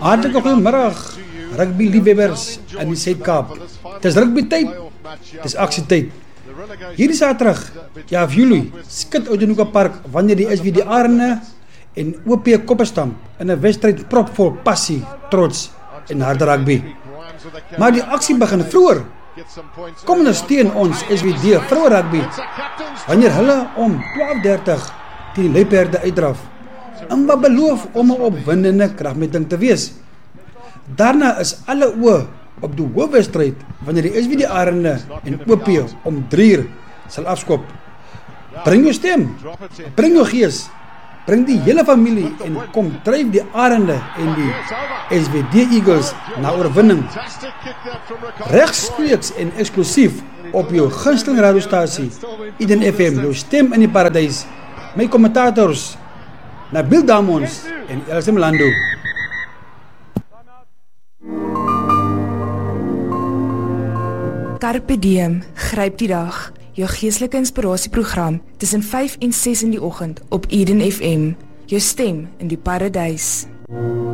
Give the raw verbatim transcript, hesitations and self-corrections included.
Hartlike goeiemiddag, rugby-liefhebbers in die Suid-Kaap. Het is rugby-tyd, het is aksietyd. Hierdie Saterdag, ja Julie, skit Oudtshoorn Park wanneer die S V D Arende en O P Kopperstamp in 'n wedstryd propvol passie, trots en harde rugby. Maar die aksie begin vroeër. Kom ondersteun ons S V D vroue rugby wanneer hulle om twaalf dertig teen die Luiperde uitdraf. En wat beloof om 'n opwindende kragmeting te wees. Daarna is alle oë op die hoofwedstryd wanneer die S V D Arende en O P om drie uur sal afskop. Bring jou stem, bring jou gees, bring die hele familie en kom dryf die Arende en die S V D Eagles na oorwinning. Regstreeks en eksklusief op jou gunsteling radiostasie Eden F M, jou stem in die paradys. My kommentators Nabil Damons en Elsie Mlando. Carpe diem, gryp die dag. Jou geestelike inspirasieprogram tussen vyf en ses in die oggend op Eden F M. Jou stem in die paradys.